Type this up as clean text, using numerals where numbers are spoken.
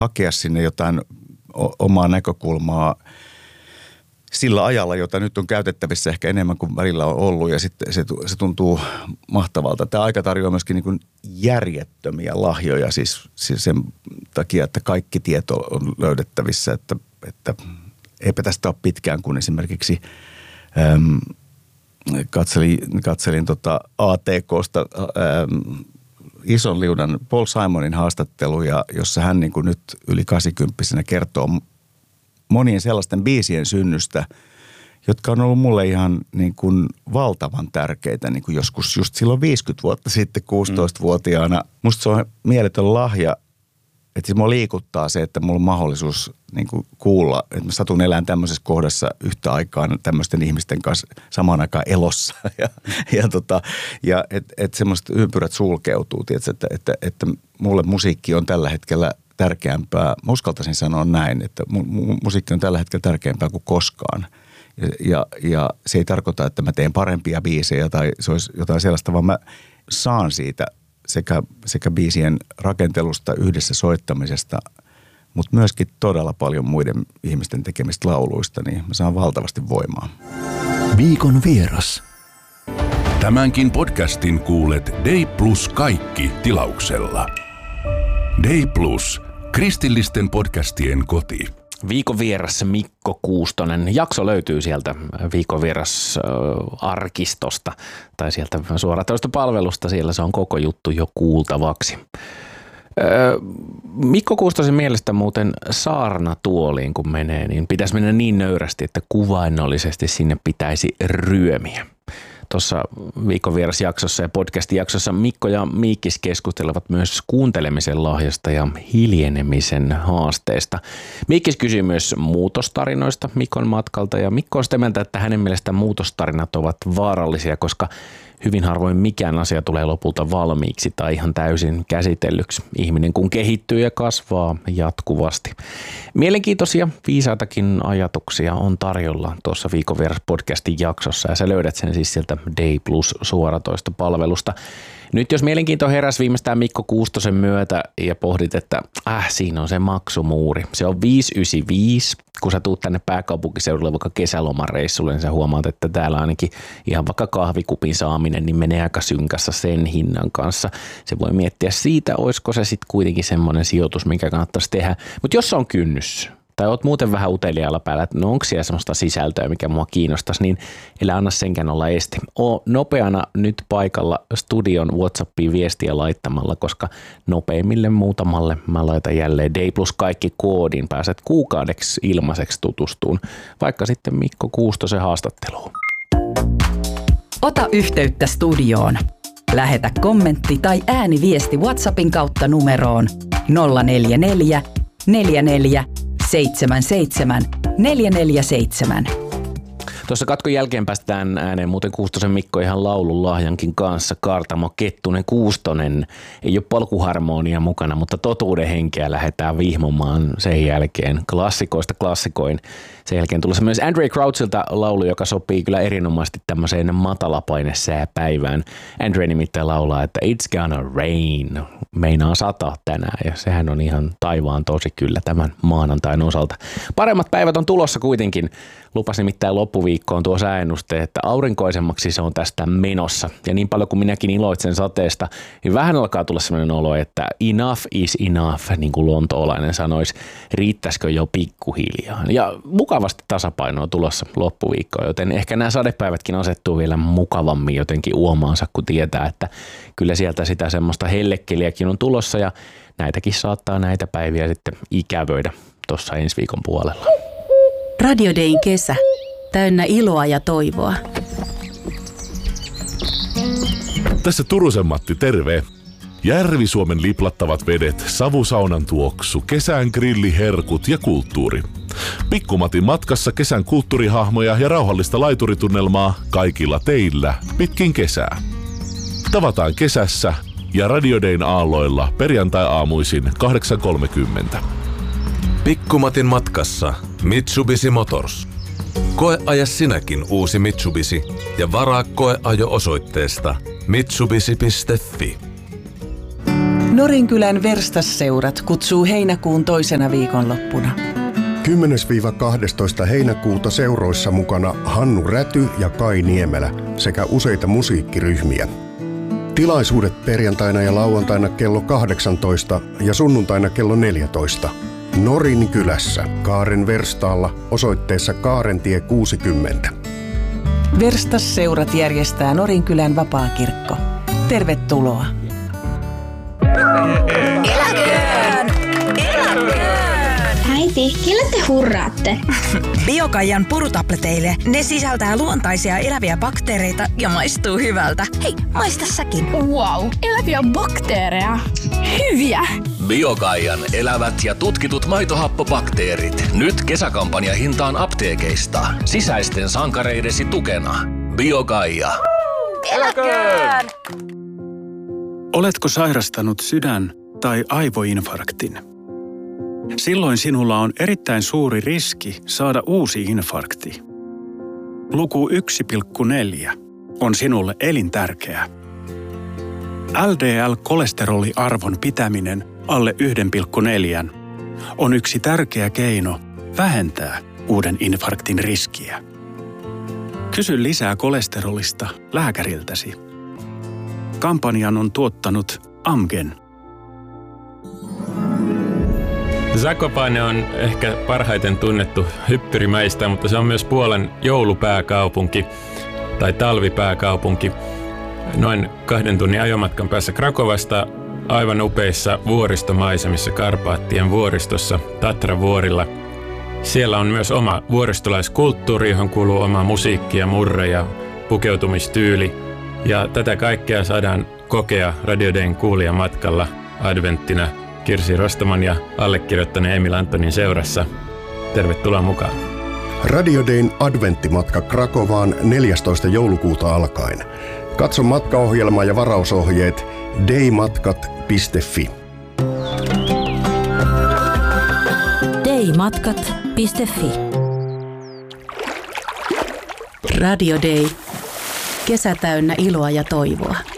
hakea sinne jotain omaa näkökulmaa sillä ajalla, jota nyt on käytettävissä ehkä enemmän kuin välillä on ollut, ja sitten se tuntuu mahtavalta. Tämä aika tarjoaa myöskin niin kuin järjettömiä lahjoja, siis sen takia, että kaikki tieto on löydettävissä, että eipä tästä ole pitkään, kun esimerkiksi katselin ATKsta ison liudan Paul Simonin haastatteluja, jossa hän niin kuin nyt yli 80-vuotiaana kertoo monien sellaisten biisien synnystä, jotka on ollut mulle ihan niin kuin valtavan tärkeitä, niin kuin joskus just silloin 50 vuotta sitten 16-vuotiaana. Musta se on mieletön lahja, että siis mua liikuttaa se, että mulla on mahdollisuus niin kuin kuulla, että mä satun elämään tämmöisessä kohdassa yhtä aikaa tämmöisten ihmisten kanssa samaan aikaan elossa. Ja että semmoiset ympyrät sulkeutuu, tietysti, että mulle musiikki on tällä hetkellä tärkeämpää. Mä uskaltaisin sanoa näin, että musiikki on tällä hetkellä tärkeämpää kuin koskaan. Ja se ei tarkoita, että mä teen parempia biisejä tai se olisi jotain sellaista, vaan mä saan siitä sekä biisien rakentelusta, yhdessä soittamisesta, mutta myöskin todella paljon muiden ihmisten tekemistä lauluista, niin mä saan valtavasti voimaa. Viikon vieras. Tämänkin podcastin kuulet Day Plus kaikki -tilauksella. Day Plus, kristillisten podcastien koti. Viikon vieras Mikko Kuustonen. Jakso löytyy sieltä Viikon vieras arkistosta tai sieltä suoratoistopalvelusta. Siellä se on koko juttu jo kuultavaksi. Mikko Kuustosen mielestä muuten saarnatuoliin kun menee, niin pitäisi mennä niin nöyrästi, että kuvainnollisesti sinne pitäisi ryömiä. Tuossa Viikon vierasjaksossa ja podcast-jaksossa Mikko ja Miikkis keskustelevat myös kuuntelemisen lahjasta ja hiljenemisen haasteesta. Miikkis kysyy myös muutostarinoista Mikon matkalta, ja Mikko on sitä mieltä, että hänen mielestään muutostarinat ovat vaarallisia, koska hyvin harvoin mikään asia tulee lopulta valmiiksi tai ihan täysin käsitellyksi. Ihminen kun kehittyy ja kasvaa jatkuvasti. Mielenkiintoisia, viisaitakin ajatuksia on tarjolla tuossa Viikon vieras podcastin jaksossa, ja sä löydät sen siis sieltä Day Plus -suoratoistopalvelusta. Nyt jos mielenkiinto heräsi viimeistään Mikko Kuustosen myötä ja pohdit, että siinä on se maksumuuri. Se on 595. Kun sä tuut tänne pääkaupunkiseudulle vaikka kesälomareissulle, niin sä huomaat, että täällä ainakin ihan vaikka kahvikupin saaminen niin menee aika synkässä sen hinnan kanssa. Se voi miettiä siitä, olisiko se sitten kuitenkin semmoinen sijoitus, mikä kannattaisi tehdä. Mutta jos se on kynnys, tai oot muuten vähän uteliaalla päällä, että onko siellä semmoista sisältöä, mikä mua kiinnostaisi, niin älä anna senkään olla este. Oo nopeana nyt paikalla studion WhatsAppiin viestiä laittamalla, koska nopeimmille muutamalle mä laitan jälleen Day Plus kaikki -koodin. Pääset kuukaudeksi ilmaiseksi tutustuun, vaikka sitten Mikko Kuustosen haastatteluun. Ota yhteyttä studioon. Lähetä kommentti tai ääniviesti WhatsAppin kautta numeroon 044 44 77 447. Tuossa katkon jälkeen päästään ääneen muuten Kuustosen Mikko ihan laulun lahjankin kanssa. Kaartamo Kettunen Kuustonen. Ei ole polkuharmonia mukana, mutta totuuden henkeä lähdetään vihmomaan sen jälkeen klassikoista klassikoin. Sen jälkeen tulossa myös Andrae Crouchilta laulu, joka sopii kyllä erinomaisesti tämmöiseen matalapainesääpäivään. Andrae nimittäin laulaa, että It's gonna rain. Meinaa sataa tänään, ja sehän on ihan taivaan tosi kyllä tämän maanantain osalta. Paremmat päivät on tulossa kuitenkin. Lupas nimittäin loppuviikkoon tuo sääennuste, että aurinkoisemmaksi se on tästä menossa. Ja niin paljon kuin minäkin iloitsen sateesta, niin vähän alkaa tulla sellainen olo, että enough is enough, niin kuin lontoolainen sanoisi. Riittäisikö jo pikkuhiljaa? Ja mukavasti tasapainoa tulossa loppuviikkoon, joten ehkä nämä sadepäivätkin asettuu vielä mukavammin jotenkin uomaansa, kun tietää, että kyllä sieltä sitä semmoista hellekkeliäkin on tulossa, ja näitäkin saattaa näitä päiviä sitten ikävöidä tuossa ensi viikon puolella. Radio Dayn kesä. Täynnä iloa ja toivoa. Tässä Turusen Matti, terve. Järvi-Suomen liplattavat vedet, savusaunan tuoksu, kesän grilliherkut ja kulttuuri. Pikkumatin matkassa kesän kulttuurihahmoja ja rauhallista laituritunnelmaa kaikilla teillä pitkin kesää. Tavataan kesässä ja Radio Dayn aalloilla perjantai-aamuisin 8.30. Pikkumatin matkassa Mitsubishi Motors. Koeaja sinäkin uusi Mitsubishi ja varaa koeajo osoitteesta mitsubishi.fi. Norinkylän Verstasseurat kutsuu heinäkuun toisena viikonloppuna. 10-12 heinäkuuta seuroissa mukana Hannu Räty ja Kai Niemelä sekä useita musiikkiryhmiä. Tilaisuudet perjantaina ja lauantaina kello 18 ja sunnuntaina kello 14. Norinkylässä Kaaren Verstaalla osoitteessa Kaarentie 60. Verstasseurat järjestää Norinkylän vapaakirkko. Tervetuloa! Eläköön! Äiti, kelle te hurraatte? Biokaijan purutableteille. Ne sisältää luontaisia eläviä bakteereita ja maistuu hyvältä. Hei, maista säkin. Wow, eläviä bakteereja. Hyviä! Biokaijan elävät ja tutkitut maitohappobakteerit. Nyt kesäkampanja hintaan apteekeista. Sisäisten sankareidesi tukena. Biokaija. Eläköön! Oletko sairastanut sydän- tai aivoinfarktin? Silloin sinulla on erittäin suuri riski saada uusi infarkti. Luku 1,4 on sinulle elintärkeä. LDL-kolesteroliarvon pitäminen alle 1,4 on yksi tärkeä keino vähentää uuden infarktin riskiä. Kysy lisää kolesterolista lääkäriltäsi. Kampanjan on tuottanut Amgen. Zakopane on ehkä parhaiten tunnettu hyppyrimäistä, mutta se on myös Puolan joulupääkaupunki tai talvipääkaupunki. Noin 2 tunnin ajomatkan päässä Krakovasta aivan upeissa vuoristomaisemissa Karpaattien vuoristossa Tatravuorilla. Siellä on myös oma vuoristolaiskulttuuri, johon kuuluu oma musiikki ja murre ja pukeutumistyyli. Ja tätä kaikkea saadaan kokea Radio Dayn kuulijamatkalla adventtina Kirsi Rostaman ja allekirjoittaneen Emil Antonin seurassa. Tervetuloa mukaan. Radio Dayn adventtimatka Krakovaan 14. joulukuuta alkaen. Katso matkaohjelma ja varausohjeet daymatkat.fi. daymatkat.fi. Radio Day. Kesä täynnä iloa ja toivoa.